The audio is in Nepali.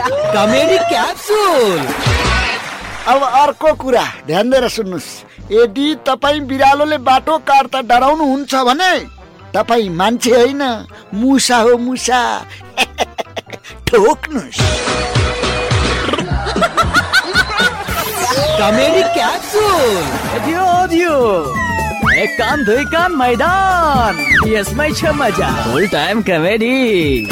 Comedy capsule. अब अर्को कुरा ध्यान दिएर सुन्नुस्। यदि तपाईँ बिरालोले बाटो काट्दा डराउनु हुन्छ भने तपाईँ मान्छे होइन, मुसा हो मुसा। ठोक्नुस्। Comedy capsule. दियो एक कान दुई कान मैदान, यसमै छ मजा। फुल टाइम कमेडी।